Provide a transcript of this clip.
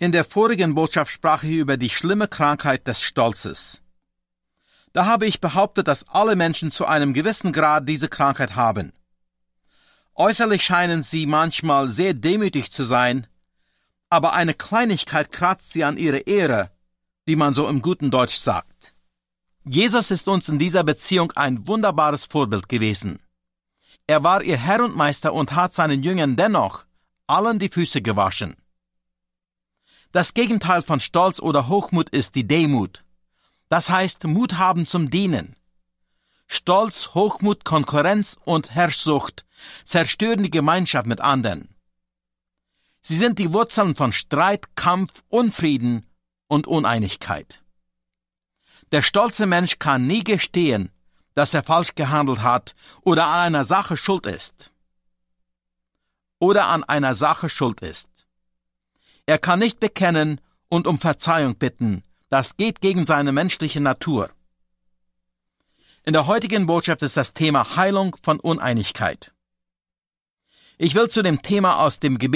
In der vorigen Botschaft sprach ich über die schlimme Krankheit des Stolzes. Da habe ich behauptet, dass alle Menschen zu einem gewissen Grad diese Krankheit haben. Äußerlich scheinen sie manchmal sehr demütig zu sein, aber eine Kleinigkeit kratzt sie an ihre Ehre, wie man so im guten Deutsch sagt. Jesus ist uns in dieser Beziehung ein wunderbares Vorbild gewesen. Er war ihr Herr und Meister und hat seinen Jüngern dennoch allen die Füße gewaschen. Das Gegenteil von Stolz oder Hochmut ist die Demut. Das heißt, Mut haben zum Dienen. Stolz, Hochmut, Konkurrenz und Herrschsucht zerstören die Gemeinschaft mit anderen. Sie sind die Wurzeln von Streit, Kampf, Unfrieden und Uneinigkeit. Der stolze Mensch kann nie gestehen, dass er falsch gehandelt hat oder an einer Sache schuld ist. Er kann nicht bekennen und um Verzeihung bitten. Das geht gegen seine menschliche Natur. In der heutigen Botschaft ist das Thema Heilung von Uneinigkeit. Ich will zu dem Thema aus dem Gebet